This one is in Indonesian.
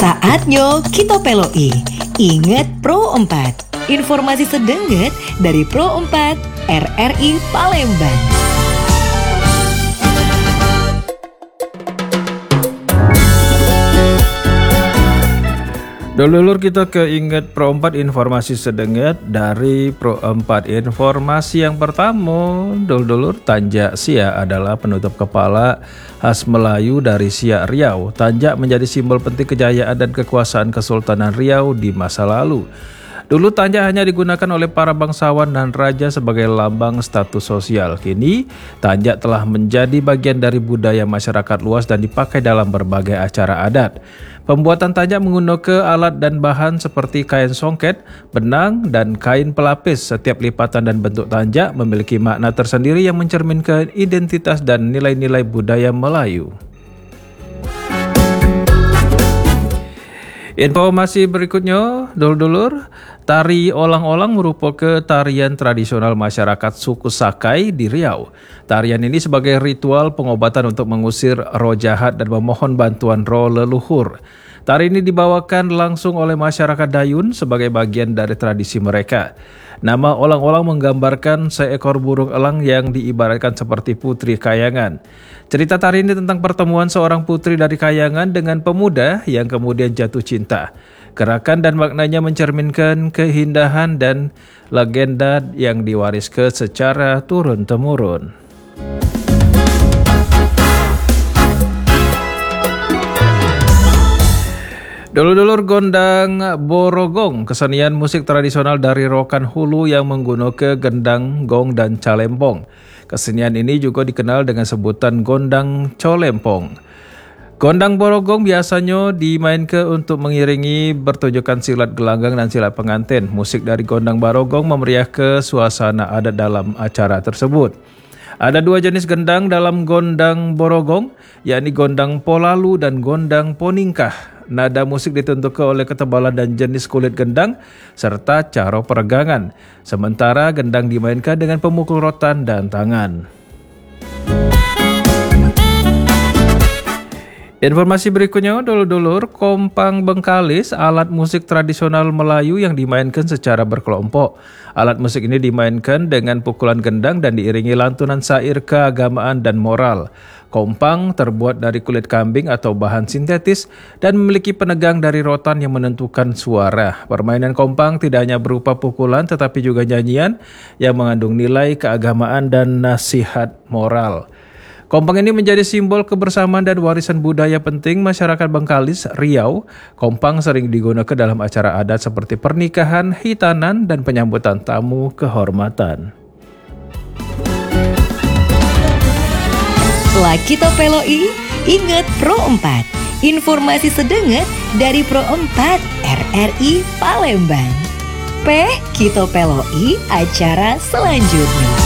Saatnya kita peloi. Ingat Pro 4. Informasi sedenget dari Pro 4 RRI Palembang. Dulur kita ke Ingat Pro 4 informasi sedenget dari Pro 4. Informasi yang pertama, dulur Tanjak Siak adalah penutup kepala khas Melayu dari Siak Riau. Tanjak menjadi simbol penting kejayaan dan kekuasaan Kesultanan Riau di masa lalu. Dulu tanjak hanya digunakan oleh para bangsawan dan raja sebagai lambang status sosial. Kini, tanjak telah menjadi bagian dari budaya masyarakat luas dan dipakai dalam berbagai acara adat. Pembuatan tanjak menggunakan alat dan bahan seperti kain songket, benang, dan kain pelapis. Setiap lipatan dan bentuk tanjak memiliki makna tersendiri yang mencerminkan identitas dan nilai-nilai budaya Melayu. Informasi berikutnya, dulur, tari olang-olang merupakan tarian tradisional masyarakat suku Sakai di Riau. Tarian ini sebagai ritual pengobatan untuk mengusir roh jahat dan memohon bantuan roh leluhur. Tari ini dibawakan langsung oleh masyarakat Dayun sebagai bagian dari tradisi mereka. Nama olang-olang menggambarkan seekor burung elang yang diibaratkan seperti putri Kayangan. Cerita tari ini tentang pertemuan seorang putri dari Kayangan dengan pemuda yang kemudian jatuh cinta. Gerakan dan maknanya mencerminkan keindahan dan legenda yang diwariskan secara turun-temurun. Dulur-dulur, gondang borogong, kesenian musik tradisional dari Rokan Hulu yang menggunakan gendang, gong, dan calempong. Kesenian ini juga dikenal dengan sebutan gondang colempong. Gondang borogong biasanya dimainkan untuk mengiringi pertunjukan silat gelanggang dan silat pengantin. Musik dari gondang borogong memeriahkan suasana adat dalam acara tersebut. Ada dua jenis gendang dalam gondang borogong, yakni gondang polalu dan gondang poningkah. Nada musik ditentukan oleh ketebalan dan jenis kulit gendang serta cara peregangan. Sementara gendang dimainkan dengan pemukul rotan dan tangan. Informasi berikutnya, dulur-dulur, kompang bengkalis, alat musik tradisional Melayu yang dimainkan secara berkelompok. Alat musik ini dimainkan dengan pukulan gendang dan diiringi lantunan syair keagamaan dan moral. Kompang terbuat dari kulit kambing atau bahan sintetis dan memiliki penegang dari rotan yang menentukan suara. Permainan kompang tidak hanya berupa pukulan tetapi juga nyanyian yang mengandung nilai keagamaan dan nasihat moral. Kompang ini menjadi simbol kebersamaan dan warisan budaya penting masyarakat Bengkalis, Riau. Kompang sering digunakan dalam acara adat seperti pernikahan, hitanan, dan penyambutan tamu kehormatan. Setelah kita peloi, ingat Pro 4. Informasi sedenget dari Pro 4 RRI Palembang. Kita peloi acara selanjutnya.